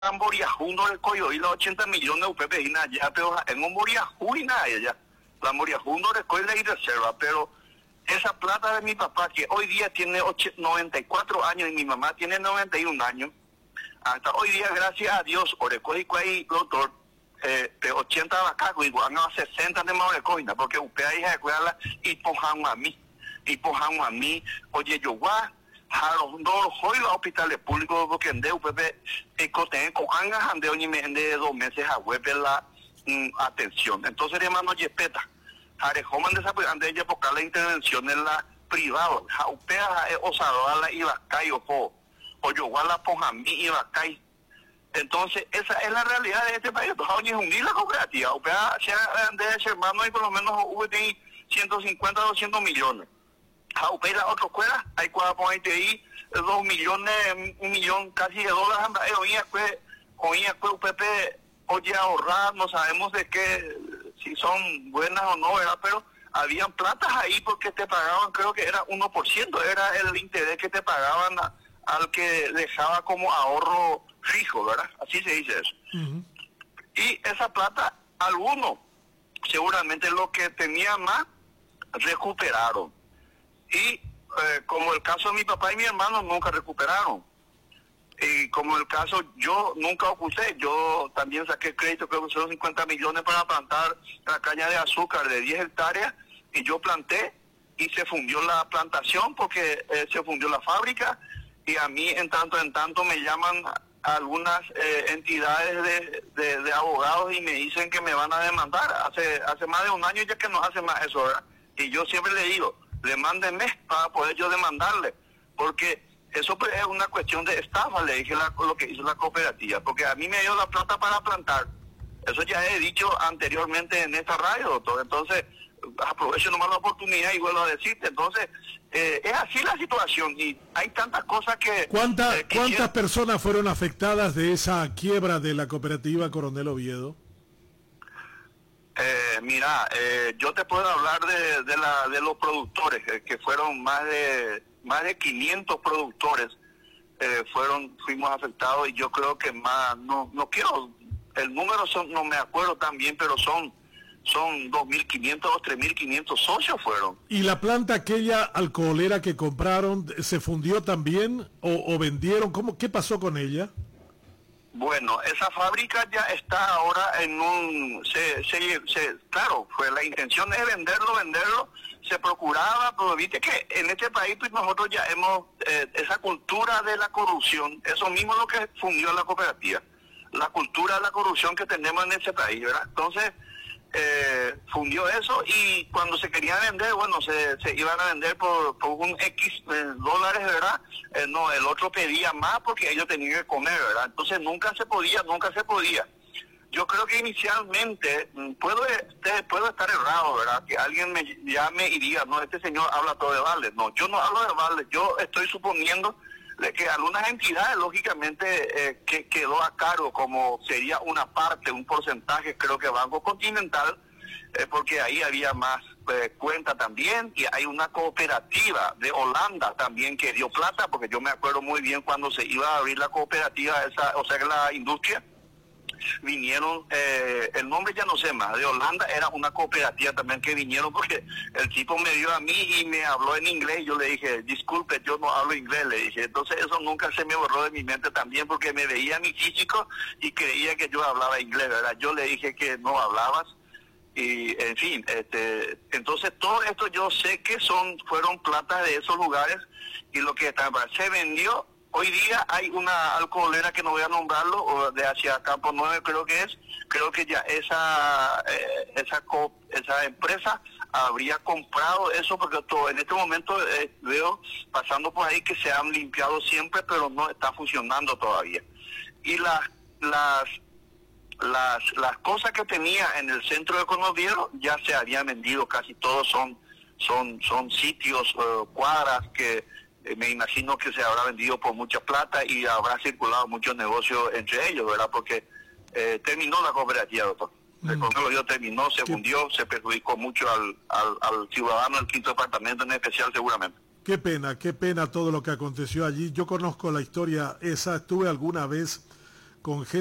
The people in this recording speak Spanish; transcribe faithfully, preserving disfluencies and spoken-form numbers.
Moriajundo del Coyo y los ochenta millones de U P P y ya, pero en un Moriajú y nada ella. La Moriajundo del Coyo y reserva, pero esa plata de mi papá, que hoy día tiene noventa y cuatro años y mi mamá tiene noventa y un años, hasta hoy día, gracias a Dios, Orecoy y doctor, eh, de ochenta vacas, igual a sesenta de más Orecoy, porque usted ahí se cuida y pojan a mí, y pojan a mí, oye, yo voy no hoy los hospitales públicos porque en U P P eh, cojan a Andeo ni me de dos meses a web la mm, atención. Entonces, hermano Yepeta, Arejoman desarrollando ella porque la intervención en la privada, Jaupea, Osadala y Bacay, o o yo la Pojamí y Bacay. Entonces, esa es la realidad de este país. Entonces, un día la cooperativa, Upea, sea de ese hermano y por lo menos hubo ciento cincuenta, doscientos millones. Jaupea, la otra escuela, hay cuatro por ahí, dos millones, un millón casi de dólares, hoy pues, hoy pues, U P P, oye, ahorrar, no sabemos de qué, si son buenas o no, ¿verdad? Pero habían platas ahí porque te pagaban, creo que era uno por ciento, era el interés que te pagaban a, al que dejaba como ahorro fijo, ¿verdad? Así se dice eso. Uh-huh. Y esa plata, algunos, seguramente los que tenían más, recuperaron. Y eh, como el caso de mi papá y mi hermano, nunca recuperaron. Y como el caso, yo nunca oculté, yo también saqué crédito, creo que son cincuenta millones para plantar la caña de azúcar de diez hectáreas, y yo planté, y se fundió la plantación porque eh, se fundió la fábrica, y a mí en tanto en tanto me llaman algunas eh, entidades de, de, de abogados y me dicen que me van a demandar. Hace hace más de un año ya que no hace más eso, ¿verdad? Y yo siempre le digo, demándenme para poder yo demandarle, porque eso pues es una cuestión de estafa, le dije la, lo que hizo la cooperativa, porque a mí me dio la plata para plantar. Eso ya he dicho anteriormente en esta radio, doctor. Entonces, aprovecho nomás la oportunidad y vuelvo a decirte. Entonces, eh, es así la situación y hay tantas cosas que... ¿Cuánta, eh, que ¿Cuántas quiero... personas fueron afectadas de esa quiebra de la cooperativa Coronel Oviedo? Eh, mira, eh, yo te puedo hablar de, de, la, de los productores, eh, que fueron más de más de quinientos productores, eh, fueron fuimos afectados y yo creo que más, no no quiero, el número son, no me acuerdo tan bien, pero son son dos mil quinientos o tres mil quinientos socios fueron. ¿Y la planta aquella alcoholera que compraron se fundió también o, o vendieron? ¿Cómo, qué pasó con ella? Bueno, esa fábrica ya está ahora en un... Se, se, se, claro, fue la intención de venderlo, venderlo, se procuraba, pero viste que en este país pues nosotros ya hemos... Eh, esa cultura de la corrupción, eso mismo es lo que fundió la cooperativa, la cultura de la corrupción que tenemos en este país, ¿verdad? Entonces, eh, fundió eso y cuando se quería vender, bueno, se, se iban a vender por, por un X eh, dólares, ¿verdad? Eh, no, el otro pedía más porque ellos tenían que comer, ¿verdad? Entonces nunca se podía, nunca se podía. Yo creo que inicialmente, puedo, este, puedo estar errado, ¿verdad? Que alguien me llame y diga, no, este señor habla todo de vales. No, yo no hablo de vales, yo estoy suponiendo de que algunas entidades, lógicamente, eh, que quedó a cargo, como sería una parte, un porcentaje, creo que Banco Continental, eh, porque ahí había más eh, cuenta también, y hay una cooperativa de Holanda también que dio plata, porque yo me acuerdo muy bien cuando se iba a abrir la cooperativa, esa, o sea, que la industria, vinieron, eh, el nombre ya no sé más, de Holanda, era una cooperativa también que vinieron porque el tipo me dio a mí y me habló en inglés y yo le dije, disculpe, yo no hablo inglés, le dije. Entonces eso nunca se me borró de mi mente también porque me veía mi físico y creía que yo hablaba inglés, ¿verdad? Yo le dije que no hablabas y en fin, este, entonces todo esto yo sé que son fueron platas de esos lugares y lo que se vendió. Hoy día hay una alcoholera que no voy a nombrarlo, o de hacia Campo nueve creo que es, creo que ya esa eh, esa co esa empresa habría comprado eso porque todo en este momento eh, veo pasando por ahí que se han limpiado siempre, pero no está funcionando todavía. Y las las las las cosas que tenía en el centro de Conoviero ya se habían vendido, casi todos son son son sitios, uh, cuadras que me imagino que se habrá vendido por mucha plata y habrá circulado muchos negocios entre ellos, ¿verdad? Porque eh, terminó la cooperativa, doctor. El Coronel terminó, se ¿Qué? fundió, se perjudicó mucho al, al, al ciudadano del quinto departamento en especial, seguramente. Qué pena, qué pena todo lo que aconteció allí. Yo conozco la historia esa, estuve alguna vez con